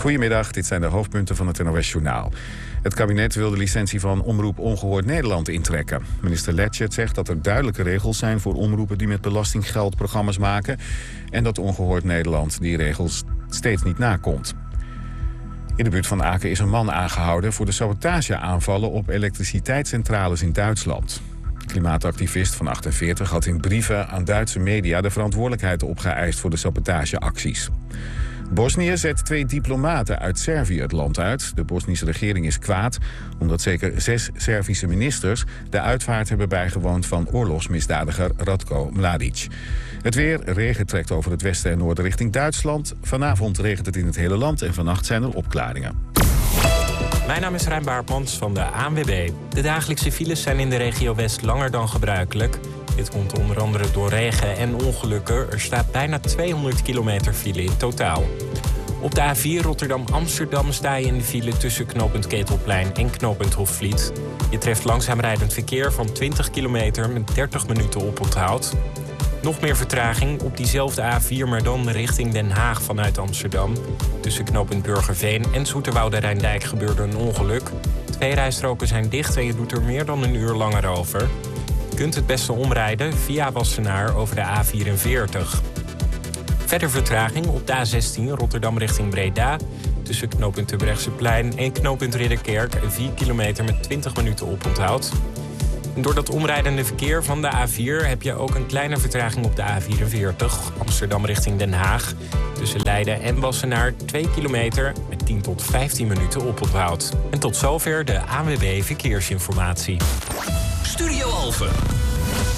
Goedemiddag, dit zijn de hoofdpunten van het NOS-journaal. Het kabinet wil de licentie van Omroep Ongehoord Nederland intrekken. Minister Letchert zegt dat er duidelijke regels zijn voor omroepen die met belastinggeld programma's maken en dat Ongehoord Nederland die regels steeds niet nakomt. In de buurt van Aken is een man aangehouden voor de sabotageaanvallen op elektriciteitscentrales in Duitsland. De klimaatactivist van 48 had in brieven aan Duitse media de verantwoordelijkheid opgeëist voor de sabotageacties. Bosnië zet 2 diplomaten uit Servië het land uit. De Bosnische regering is kwaad omdat zeker 6 Servische ministers de uitvaart hebben bijgewoond van oorlogsmisdadiger Ratko Mladic. Het weer, regen trekt over het westen en noorden richting Duitsland. Vanavond regent het in het hele land en vannacht zijn er opklaringen. Mijn naam is Rijn Baartmans van de ANWB. De dagelijkse files zijn in de regio West langer dan gebruikelijk. Dit komt onder andere door regen en ongelukken. Er staat bijna 200 kilometer file in totaal. Op de A4 Rotterdam-Amsterdam sta je in de file tussen knooppunt Ketelplein en knooppunt Hofvliet. Je treft langzaam rijdend verkeer van 20 kilometer met 30 minuten oponthoud. Nog meer vertraging op diezelfde A4, maar dan richting Den Haag vanuit Amsterdam. Tussen knooppunt Burgerveen en Zoeterwoude Rijndijk gebeurde een ongeluk. 2 rijstroken zijn dicht en je doet er meer dan een uur langer over. Je kunt het beste omrijden via Wassenaar over de A44. Verder vertraging op de A16 Rotterdam richting Breda. Tussen knooppunt Terbrechtseplein en knooppunt Ridderkerk 4 kilometer met 20 minuten oponthoud. En door dat omrijdende verkeer van de A4 heb je ook een kleine vertraging op de A44. Amsterdam richting Den Haag. Tussen Leiden en Wassenaar 2 kilometer met 10 tot 15 minuten oponthoud. En tot zover de ANWB Verkeersinformatie. Studio Alphen.